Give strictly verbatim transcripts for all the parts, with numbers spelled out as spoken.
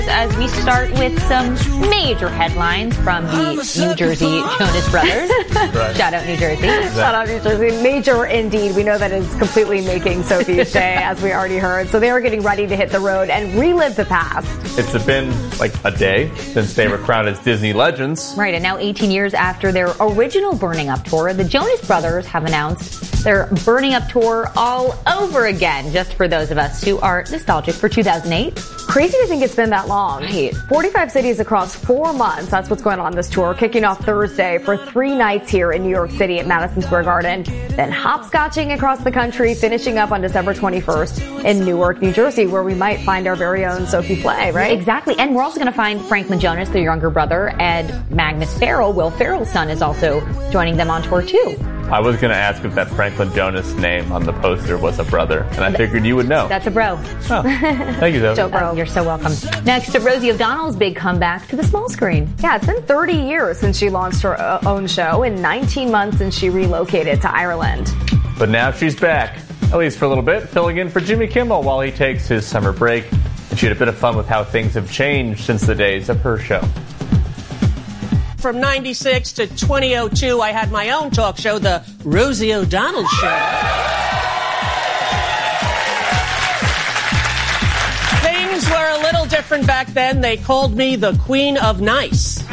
As we start with some major headlines from the New Jersey Jonas Brothers. Right. Shout out New Jersey. Shout out New Jersey. Major indeed. We know that is completely making Sophie's day, as we already heard. So they are getting ready to hit the road and relive the past. It's been like a day since they were crowned as Disney legends. Right, and now eighteen years after their original Burning Up tour, the Jonas Brothers have announced their Burning Up tour all over again, just for those of us who are nostalgic for two thousand eight. Crazy to think it's been that long. Right. forty-five cities across four months. That's what's going on this tour. Kicking off Thursday for three nights here in New York City at Madison Square Garden. Then hopscotching across the country, finishing up on December twenty-first in Newark, New Jersey, where we might find our very own Sophie Flay, right? Exactly. And we're also going to find Franklin Jonas, their younger brother, and Magnus Farrell, Will Ferrell's son, is also joining them on tour too. I was going to ask if that Franklin Jonas name on the poster was a brother, and I figured you would know. That's a bro. Oh, thank you, though. Joe Bro. Oh, you're so welcome. Next, Rosie O'Donnell's big comeback to the small screen. Yeah, it's been thirty years since she launched her uh, own show and nineteen months since she relocated to Ireland. But now she's back, at least for a little bit, filling in for Jimmy Kimmel while he takes his summer break. And she had a bit of fun with how things have changed since the days of her show. From ninety-six to twenty oh two, I had my own talk show, The Rosie O'Donnell Show. Things were a little different back then. They called me the Queen of Nice.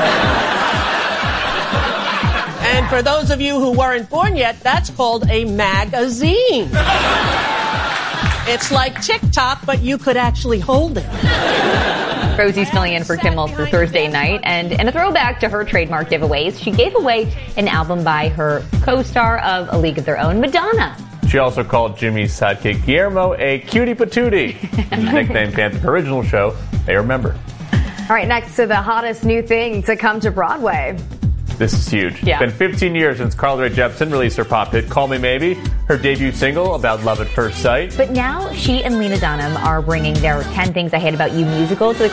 And for those of you who weren't born yet, that's called a magazine. It's like TikTok, but you could actually hold it. Rosie's filling in for Kimmel for Thursday night, and in a throwback to her trademark giveaways, she gave away an album by her co-star of A League of Their Own, Madonna. She also called Jimmy's sidekick Guillermo a cutie patootie, nickname fans of her original show may remember. All right, next to the hottest new thing to come to Broadway. This is huge. Yeah. It's been fifteen years since Carly Rae Jepsen released her pop hit, Call Me Maybe, her debut single about love at first sight. But now she and Lena Dunham are bringing their ten Things I Hate About You musical to the